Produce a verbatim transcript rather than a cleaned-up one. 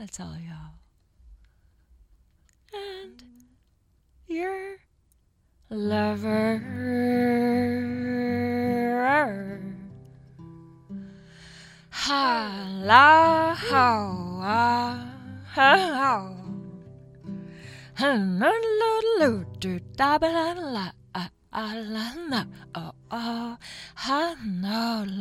That's all, y'all. And your lover. Ha la ha ah ha ha. Ha la la la do da ba la la ah ah la la oh oh ha no.